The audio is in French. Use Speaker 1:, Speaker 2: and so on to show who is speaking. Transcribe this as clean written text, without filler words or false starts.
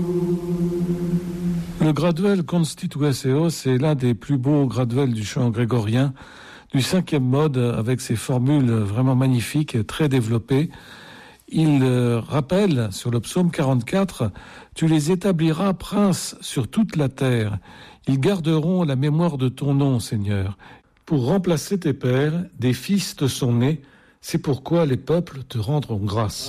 Speaker 1: Le graduel Constitueseo, c'est l'un des plus beaux graduels du chant grégorien, du 5e mode, avec ses formules vraiment magnifiques, très développées. Il rappelle sur le psaume 44, « Tu les établiras princes sur toute la terre. Ils garderont la mémoire de ton nom, Seigneur. Pour remplacer tes pères, des fils te sont nés. C'est pourquoi les peuples te rendront grâce. »